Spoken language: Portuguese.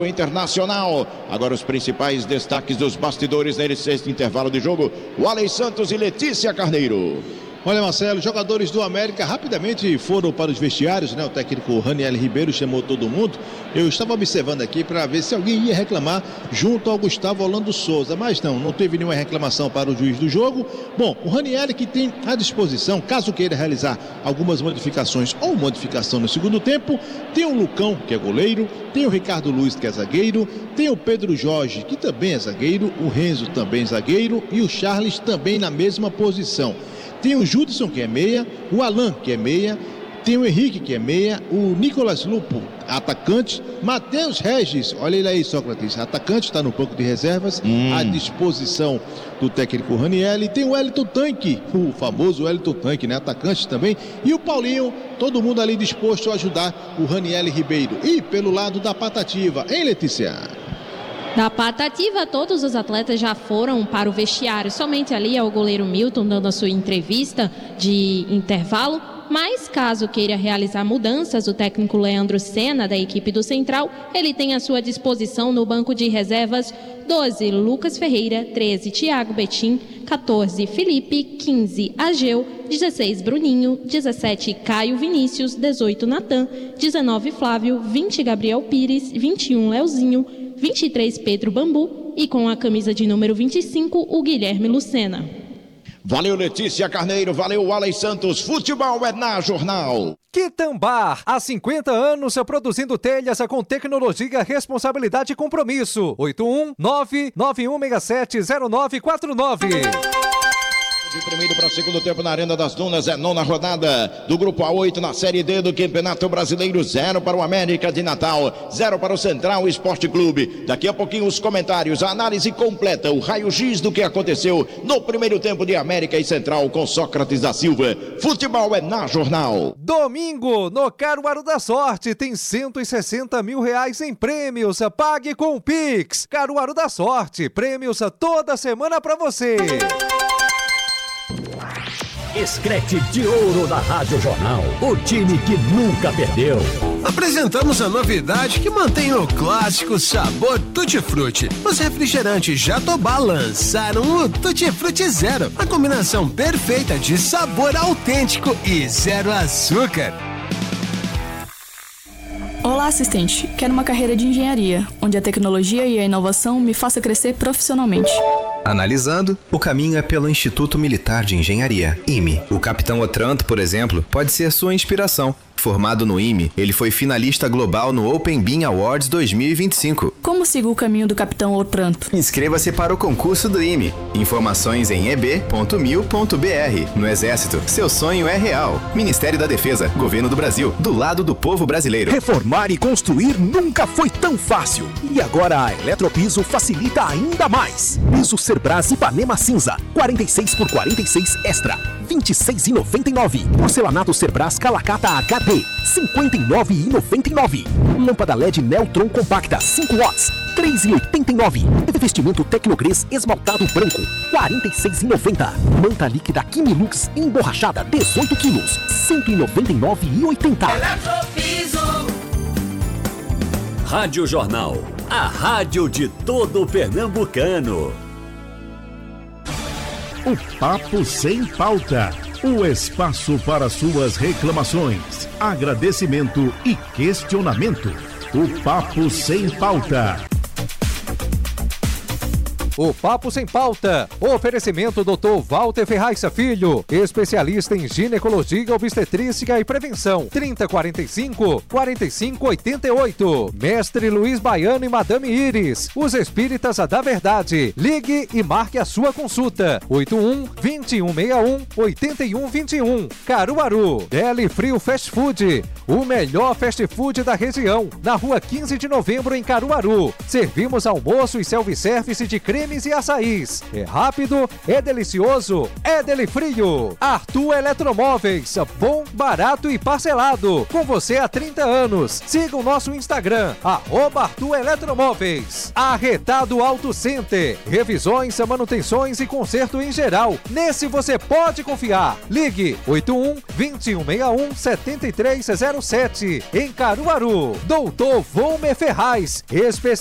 Internacional. Agora os principais destaques dos bastidores nesse intervalo de jogo, o Alex Santos e Letícia Carneiro. Olha, Marcelo, jogadores do América rapidamente foram para os vestiários, né? O técnico Raniel Ribeiro chamou todo mundo. Eu estava observando aqui para ver se alguém ia reclamar junto ao Gustavo Orlando Souza, mas não teve nenhuma reclamação para o juiz do jogo. Bom, o Raniel que tem à disposição, caso queira realizar algumas modificações ou modificação no segundo tempo, tem o Lucão, que é goleiro, tem o Ricardo Luiz, que é zagueiro, tem o Pedro Jorge, que também é zagueiro, o Renzo também é zagueiro e o Charles também na mesma posição. Tem o Judson, que é meia, o Alan, que é meia, tem o Henrique, que é meia, o Nicolas Lupo, atacante, Matheus Regis, olha ele aí, Sócrates, atacante, está no banco de reservas, à disposição do técnico Raniel. E tem o Wellington Tanque, o famoso Wellington Tanque, né, atacante também, e o Paulinho, todo mundo ali disposto a ajudar o Raniel Ribeiro. E pelo lado da Patativa, hein, Letícia? Da Patativa, todos os atletas já foram para o vestiário. Somente ali é o goleiro Milton dando a sua entrevista de intervalo. Mas caso queira realizar mudanças, o técnico Leandro Senna, da equipe do Central, ele tem à sua disposição no banco de reservas 12, Lucas Ferreira, 13, Thiago Betim, 14, Felipe, 15, Ageu, 16, Bruninho, 17, Caio Vinícius, 18, Natan, 19, Flávio, 20, Gabriel Pires, 21, Leozinho, 23, Pedro Bambu e com a camisa de número 25, o Guilherme Lucena. Valeu, Letícia Carneiro, valeu, Alex Santos. Futebol é na Jornal. Quitambar, há 50 anos produzindo telhas com tecnologia, responsabilidade e compromisso. 81991670949. De primeiro para o segundo tempo na Arena das Dunas, é nona rodada do Grupo A8 na Série D do Campeonato Brasileiro. 0 para o América de Natal, 0 para o Central Esporte Clube. Daqui a pouquinho os comentários, a análise completa, o raio-x do que aconteceu no primeiro tempo de América e Central com Sócrates da Silva. Futebol é na Jornal. Domingo, no Caruaru da Sorte, tem R$160 mil em prêmios. Pague com o Pix. Caruaru da Sorte, prêmios toda semana para você. Escrete de ouro da Rádio Jornal, o time que nunca perdeu. Apresentamos a novidade que mantém o clássico sabor Tutti Frutti. Os refrigerantes Jatobá lançaram o Tutti Frutti Zero, a combinação perfeita de sabor autêntico e zero açúcar. Olá, assistente. Quero uma carreira de engenharia, onde a tecnologia e a inovação me façam crescer profissionalmente. Analisando, o caminho é pelo Instituto Militar de Engenharia, IME. O Capitão Otranto, por exemplo, pode ser sua inspiração. Formado no IME, ele foi finalista global no Open Bean Awards 2025. Como sigo o caminho do Capitão Otranto? Inscreva-se para o concurso do IME. Informações em eb.mil.br. No Exército, seu sonho é real. Ministério da Defesa, Governo do Brasil, do lado do povo brasileiro. Reformar e construir nunca foi tão fácil. E agora a Eletropiso facilita ainda mais. Piso Cerbras Ipanema Cinza, 46 por 46 Extra, R$26,99. Porcelanato Cerbras Calacata HD, R$59,99. Lâmpada LED Neutron Compacta 5 watts, R$3,89. Revestimento Tecnogres esmaltado branco, R$46,90. Manta líquida Quimilux emborrachada 18 quilos, R$199,80. Rádio Jornal, a rádio de todo pernambucano. O Papo Sem Pauta, o espaço para suas reclamações, agradecimento e questionamento. O Papo Sem Pauta. O Papo Sem Pauta. Oferecimento Dr. Walter Ferraz Filho, especialista em ginecologia, obstetrícia e prevenção. 3045-4588. Mestre Luiz Baiano e Madame Iris, os espíritas da verdade. Ligue e marque a sua consulta. 81-2161-8121. Caruaru. Deli Frio Fast Food, o melhor fast food da região. Na rua 15 de novembro, em Caruaru. Servimos almoço e self-service de creme cremes e açaís. É rápido, é delicioso, é Delifrio. Arthur Eletromóveis, bom, barato e parcelado. Com você há 30 anos. Siga o nosso Instagram, @Arthur Eletromóveis. Arretado Auto Center. Revisões, manutenções e conserto em geral. Nesse você pode confiar. Ligue 81-2161-7307. Em Caruaru. Doutor Volmer Ferraz.